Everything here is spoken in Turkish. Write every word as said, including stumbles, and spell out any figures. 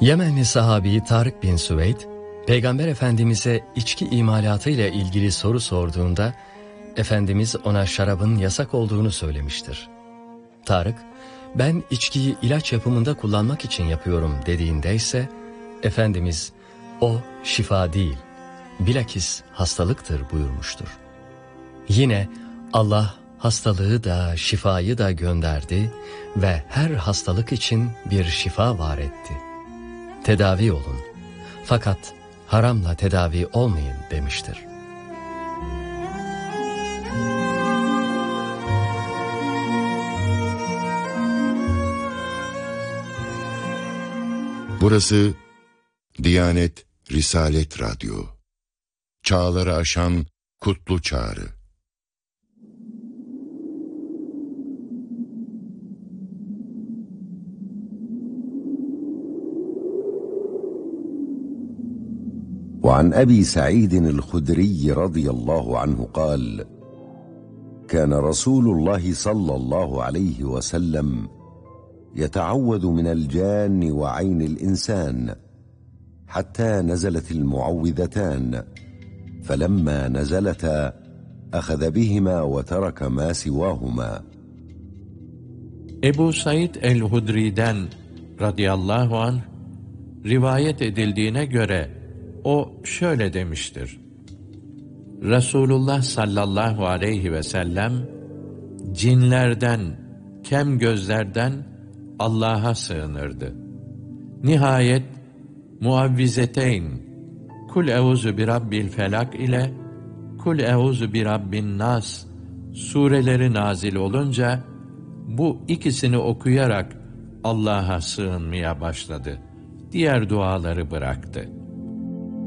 Yemenli sahabi Tarık bin Süveyd, Peygamber Efendimiz'e içki imalatı ile ilgili soru sorduğunda, Efendimiz ona şarabın yasak olduğunu söylemiştir. Tarık, ben içkiyi ilaç yapımında kullanmak için yapıyorum dediğinde ise, Efendimiz, o şifa değil, bilakis hastalıktır buyurmuştur. Yine Allah hastalığı da şifayı da gönderdi ve her hastalık için bir şifa var etti. Tedavi olun, fakat haramla tedavi olmayın demiştir. Burası Diyanet Risalet Radyo. Çağları aşan kutlu çağrı. وعن أبي سعيد الخدري رضي الله عنه قال كان رسول الله صلى الله عليه وسلم يتعوذ من الجان وعين الإنسان حتى نزلت المعوذتان فلما نزلتا أخذ بهما وترك ما سواهما. Ebu Said el-Hudri'den radıyallahu anh rivayet edildiğine göre o şöyle demiştir: Resulullah sallallahu aleyhi ve sellem cinlerden, kem gözlerden Allah'a sığınırdı. Nihayet muavvizeteyn, Kul euzu bi rabbil felak ile Kul euzu bi rabbin nas sureleri nazil olunca bu ikisini okuyarak Allah'a sığınmaya başladı. Diğer duaları bıraktı.